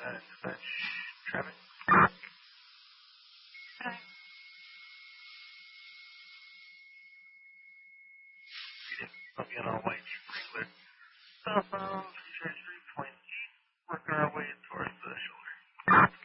Dispatch, traffic. Okay. You didn't plug in all white. Clear. Cell phone.